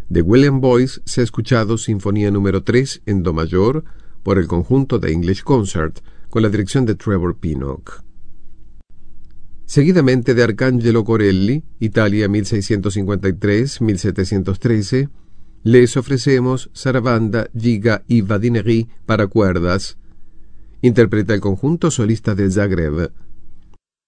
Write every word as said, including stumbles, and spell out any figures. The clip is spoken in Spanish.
De William Boyce se ha escuchado Sinfonía número tres en Do mayor por el conjunto de English Concert con la dirección de Trevor Pinnock. Seguidamente de Arcangelo Corelli, Italia mil seiscientos cincuenta y tres a mil setecientos trece, les ofrecemos Sarabanda, Giga y Vadinerie para cuerdas. Interpreta el conjunto solista de Zagreb.